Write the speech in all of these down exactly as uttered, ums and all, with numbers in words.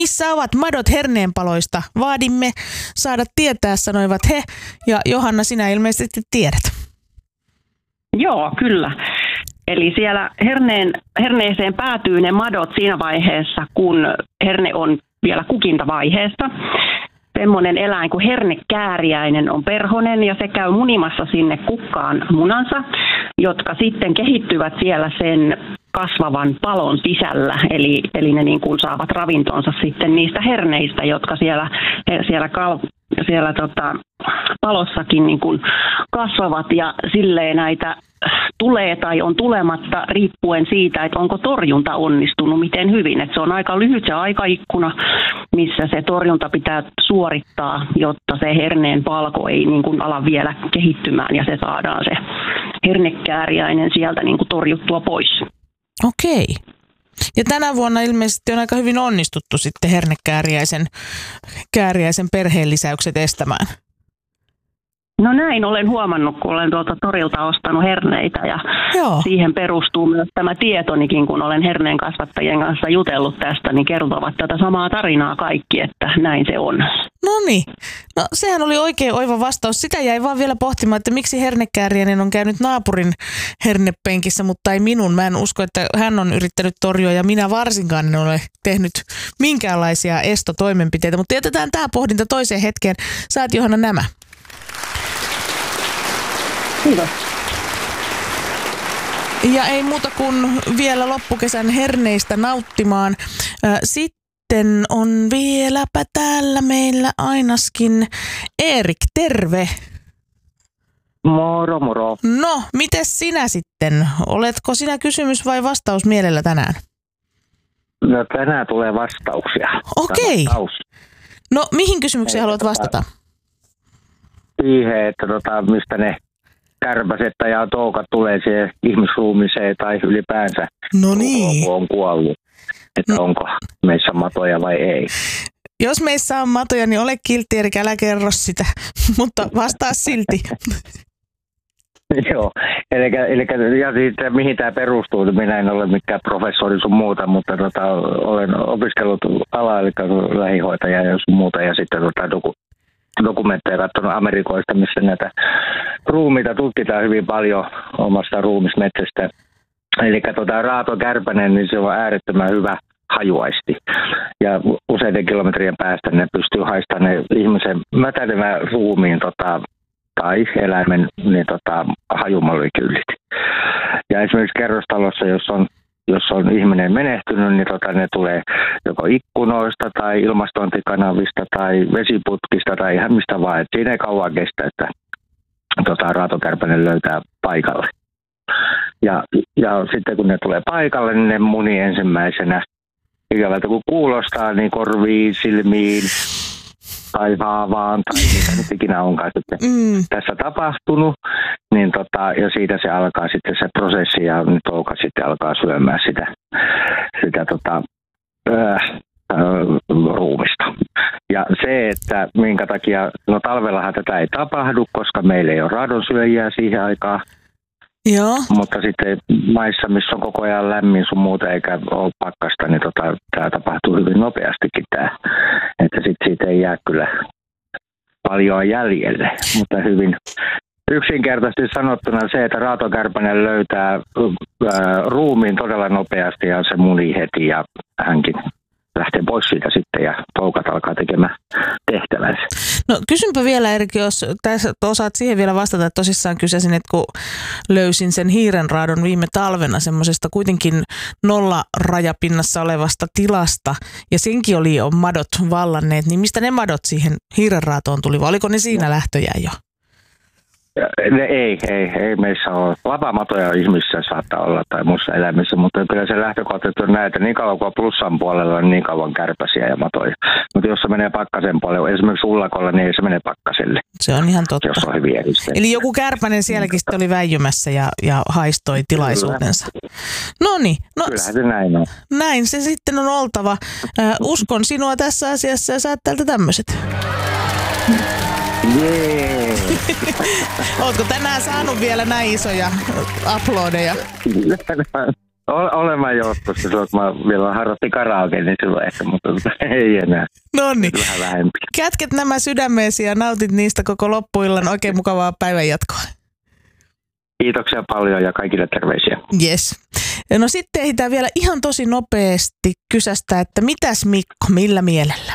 Missä ovat madot herneenpaloista? Vaadimme saada tietää, sanoivat he. Ja Johanna, sinä ilmeisesti tiedät. Joo, kyllä. Eli siellä herneen, herneeseen päätyy ne madot siinä vaiheessa, kun herne on vielä kukintavaiheessa. Semmoinen eläin kuin hernekääriäinen on perhonen ja se käy munimassa sinne kukkaan munansa, jotka sitten kehittyvät siellä sen kasvavan palon sisällä. Eli, eli ne niin kuin saavat ravintonsa sitten niistä herneistä, jotka siellä, siellä, kal, siellä tota, palossakin niin kuin kasvavat ja silleen näitä tulee tai on tulematta riippuen siitä, että onko torjunta onnistunut miten hyvin. Että se on aika lyhyt se aikaikkuna, missä se torjunta pitää suorittaa, jotta se herneen palko ei niin kuin ala vielä kehittymään ja se saadaan se hernekääriäinen sieltä niin kuin torjuttua pois. Okei. Ja tänä vuonna ilmeisesti on aika hyvin onnistuttu sitten hernekääriäisen kääriäisen perheenlisäykset estämään. No näin olen huomannut, kun olen tuolta torilta ostanut herneitä ja Joo. siihen perustuu myös tämä tietonikin, kun olen herneen kasvattajien kanssa jutellut tästä, niin kertovat tätä samaa tarinaa kaikki, että näin se on. No niin, no sehän oli oikein oiva vastaus. Sitä jäi vaan vielä pohtimaan, että miksi hernekääriäinen on käynyt naapurin hernepenkissä, mutta ei minun. Mä en usko, että hän on yrittänyt torjua ja minä varsinkaan en ole tehnyt minkäänlaisia estotoimenpiteitä, mutta jätetään tämä pohdinta toiseen hetkeen. Saat Johanna nämä. Kiitos. Ja ei muuta kuin vielä loppukesän herneistä nauttimaan. Sitten on vieläpä täällä meillä ainakin Erik, terve. Moro, moro. No, mites sinä sitten? Oletko sinä kysymys vai vastaus mielellä tänään? No tänään tulee vastauksia. Okei. Vastaus. No, mihin kysymykseen Ei, haluat vastata? Siihen, että tota, mistä ne kärpäset ja toukat tulee siihen ihmisruumiseen tai ylipäänsä. No niin. Kun on kuollut. Että no. Onko meissä matoja vai ei. Jos meissä on matoja, niin ole kiltti, Erik, älä kerro sitä, mutta vastaa silti. Joo, eli, eli ja siitä, mihin tämä perustuu, minä en ole mikään professori sun muuta, mutta tota, olen opiskellut alaa, eli lähihoitaja ja sun muuta, ja sitten tota, doku, dokumentteja katsonut Amerikoista, missä näitä ruumiita tutkitaan hyvin paljon omasta ruumismetsästä. Eli tota, raatokärpänen, niin se on äärettömän hyvä hajuaisti. Ja useiden kilometrien päästä ne pystyy haistamaan ne ihmisen mätänevän ruumiin tota, tai eläimen niin, tota, hajumolekyylit. Ja esimerkiksi kerrostalossa, jos on, jos on ihminen menehtynyt, niin tota, ne tulee joko ikkunoista tai ilmastointikanavista tai vesiputkista tai ihan mistä vaan. Et siinä ei kauan kestä, että tota, raatokärpänen löytää paikalle. Ja, ja sitten kun ne tulee paikalle, niin ne muni ensimmäisenä, ikävältä kun kuulostaa, niin korviin, silmiin tai haavaan tai mitä nyt ikinä onkaan sitten mm. tässä tapahtunut. Niin tota, ja siitä se alkaa sitten se prosessi ja nyt toukat sitten alkaa syömään sitä, sitä tota, öö, öö, ruumista. Ja se, että minkä takia, no talvellahan tätä ei tapahdu, koska meillä ei ole radonsyöjiä siihen aikaan. Joo. Mutta sitten maissa, missä on koko ajan lämmin sun muuta eikä ole pakkasta, niin tota, tämä tapahtuu hyvin nopeastikin tämä. Että sitten siitä ei jää kyllä paljon jäljelle, mutta hyvin yksinkertaisesti sanottuna se, että raatokärpänen löytää ää, ruumiin todella nopeasti ja se munii heti ja hänkin lähtee pois siitä sitten ja toukat alkaa tekemään tehtävänsä. No kysynpä vielä, Erik, jos tässä osaat siihen vielä vastata, että tosissaan kysäsin, että kun löysin sen hiirenraadon viime talvena semmoisesta kuitenkin nolla rajapinnassa olevasta tilasta ja senkin oli jo madot vallanneet, niin mistä ne madot siihen hiirenraatoon tuli, vai oliko ne siinä lähtöjä jo? Ne, ei, ei, ei meissä ole. Vapaamatoja ihmisissä saattaa olla tai muissa eläimissä, mutta kyllä se lähtökohtaisesti on näitä niin kauan kuin plussan puolella on niin kauan kärpäsiä ja matoja. Mutta jos se menee pakkasen puolelle, esimerkiksi ullakolla, niin ei se mene pakkaselle. Se on ihan totta. Jos on hyviä edisteitä. Eli joku kärpänen sielläkin sitten oli väijymässä ja, ja haistoi tilaisuutensa. Noniin. No, kyllähän se näin on. Näin se sitten on oltava. Äh, uskon sinua tässä asiassa ja saat täältä tämmöiset. Jee! Ootko tänään saanut vielä näin isoja uploadeja? Olen mä joskus, silloin kun mä vielä harrastin karaoke, niin silloin ehkä, mutta ei enää. No niin. Vähän vähempi. Kätket nämä sydämeesi ja nautit niistä koko loppuillan. Oikein mukavaa päivänjatkoa. Kiitoksia paljon ja kaikille terveisiä. Yes. No sitten ehditään vielä ihan tosi nopeasti kysästä, että mitäs Mikko, millä mielellä?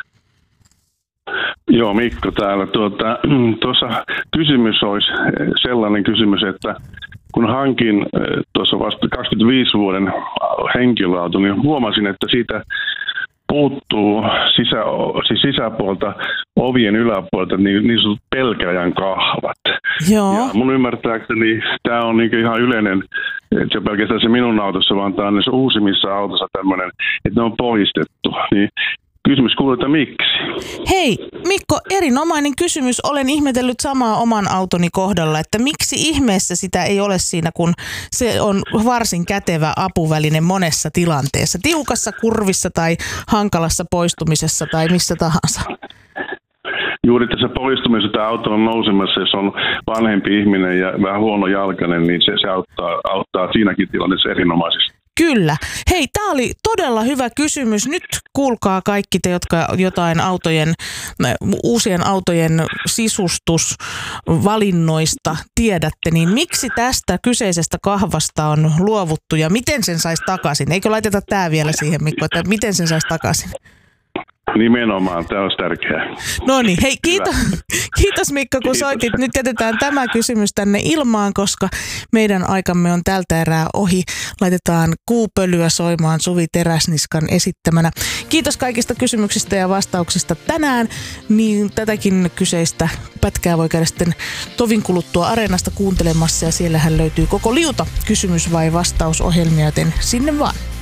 Joo, Mikko täällä. Tuota, tuossa kysymys olisi sellainen kysymys, että kun hankin tuossa vasta kaksikymmentäviisi vuoden henkilöauto, niin huomasin, että siitä puuttuu sisä, siis sisäpuolta ovien yläpuolelta niin, niin sanotut pelkäjän kahvat. Joo. Ja mun ymmärtääkseni tämä on niin ihan yleinen, että se on pelkästään se minun autossa, vaan tämä on näissä uusimmissa autossa tämmöinen, että ne on poistettu. Niin kysymys kuuluu, että miksi? Hei Mikko, erinomainen kysymys. Olen ihmetellyt samaa oman autoni kohdalla, että miksi ihmeessä sitä ei ole siinä, kun se on varsin kätevä apuväline monessa tilanteessa. Tiukassa kurvissa tai hankalassa poistumisessa tai missä tahansa. Juuri tässä poistumisessa tämä auto on nousemassa, jos on vanhempi ihminen ja vähän huonojalkainen, niin se, se auttaa, auttaa siinäkin tilanteessa erinomaisesti. Kyllä. Hei, tämä oli todella hyvä kysymys. Nyt kuulkaa kaikki te, jotka jotain autojen, uusien autojen sisustusvalinnoista tiedätte, niin miksi tästä kyseisestä kahvasta on luovuttu ja miten sen saisi takaisin? Eikö laiteta tämä vielä siihen, Mikko, että miten sen saisi takaisin? Nimenomaan, tämä olisi tärkeää. No niin, hei kiitos, kiitos Mikko, kun Kiitos. soitit. Nyt jätetään tämä kysymys tänne ilmaan, koska meidän aikamme on tältä erää ohi. Laitetaan Kuupölyä soimaan Suvi Teräsniskan esittämänä. Kiitos kaikista kysymyksistä ja vastauksista tänään. Niin tätäkin kyseistä pätkää voi käydä sitten tovin kuluttua Areenasta kuuntelemassa ja siellähän löytyy koko liuta kysymys- vai vastausohjelmia, joten sinne vaan.